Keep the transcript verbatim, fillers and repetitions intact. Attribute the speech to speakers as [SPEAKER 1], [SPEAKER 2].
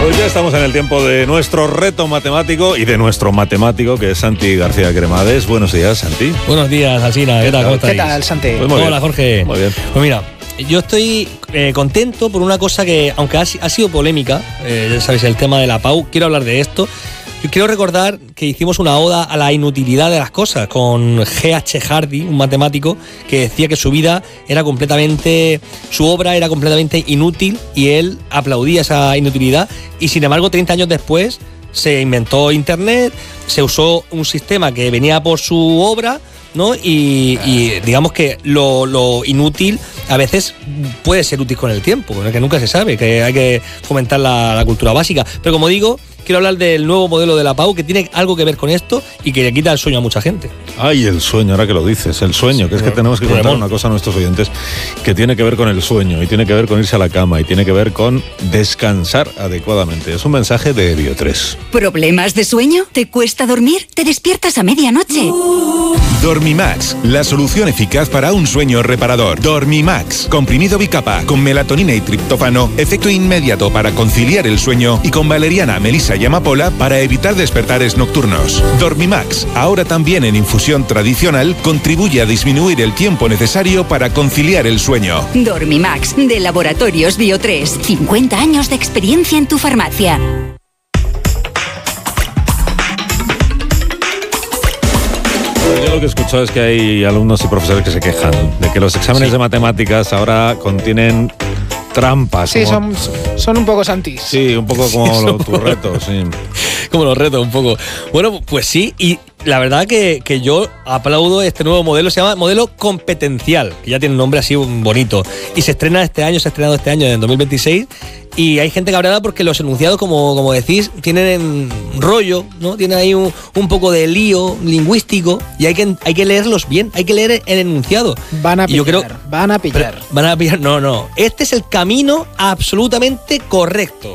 [SPEAKER 1] Pues ya estamos en el tiempo de nuestro reto matemático y de nuestro matemático, que es Santi García Cremades. Buenos días, Santi.
[SPEAKER 2] Buenos días, Alsina. ¿Qué tal? ¿Cómo estáis?
[SPEAKER 3] ¿Qué tal, Santi?
[SPEAKER 1] Pues muy
[SPEAKER 2] Hola,
[SPEAKER 1] bien.
[SPEAKER 2] Jorge.
[SPEAKER 1] Muy bien.
[SPEAKER 2] Pues mira, yo estoy eh, contento por una cosa que, aunque ha, ha sido polémica, eh, ya sabéis, el tema de la P A U, quiero hablar de esto. Yo quiero recordar que hicimos una oda a la inutilidad de las cosas con G H Hardy, un matemático que decía que su vida era completamente, su obra era completamente inútil y él aplaudía esa inutilidad, y sin embargo treinta años después se inventó Internet, se usó un sistema que venía por su obra, ¿no? Y, y digamos que lo, lo inútil a veces puede ser útil con el tiempo, que nunca se sabe, que hay que fomentar la, la cultura básica. Pero como digo, quiero hablar del nuevo modelo de la P A U que tiene algo que ver con esto y que le quita el sueño a mucha gente.
[SPEAKER 1] Ay, el sueño, ahora que lo dices, el sueño, que es que tenemos que contar una cosa a nuestros oyentes que tiene que ver con el sueño y tiene que ver con irse a la cama y tiene que ver con descansar adecuadamente. Es un mensaje de Bio tres.
[SPEAKER 4] ¿Problemas de sueño? ¿Te cuesta dormir? ¿Te despiertas a medianoche?
[SPEAKER 5] Dormimax, la solución eficaz para un sueño reparador. Dormimax, comprimido bicapa con melatonina y triptófano, efecto inmediato para conciliar el sueño, y con valeriana, melisa y amapola para evitar despertares nocturnos. Dormimax, ahora también en infusión tradicional, contribuye a disminuir el tiempo necesario para conciliar el sueño.
[SPEAKER 4] Dormimax, de Laboratorios Bio tres. cincuenta años de experiencia en tu farmacia.
[SPEAKER 1] Yo lo que he escuchado es que hay alumnos y profesores que se quejan de que los exámenes
[SPEAKER 2] Sí.
[SPEAKER 1] de matemáticas ahora contienen trampas.
[SPEAKER 3] Sí,
[SPEAKER 1] como-
[SPEAKER 3] son, son un poco santis.
[SPEAKER 1] Sí, un poco como
[SPEAKER 2] Sí,
[SPEAKER 1] los,
[SPEAKER 2] son-
[SPEAKER 1] tus retos, sí.
[SPEAKER 2] Como los retos un poco. Bueno, pues sí, y la verdad que, que yo aplaudo este nuevo modelo, se llama modelo competencial, que ya tiene un nombre así bonito, y se estrena este año, se ha estrenado este año, en dos mil veintiséis, y hay gente cabreada porque los enunciados, como, como decís, tienen rollo, ¿no? Tienen ahí un, un poco de lío lingüístico, y hay que, hay que leerlos bien, hay que leer el enunciado.
[SPEAKER 3] Van a
[SPEAKER 2] Y yo
[SPEAKER 3] pillar,
[SPEAKER 2] creo-
[SPEAKER 3] van a pillar.
[SPEAKER 2] Pero van a pillar, no, no. Este es el camino absolutamente correcto.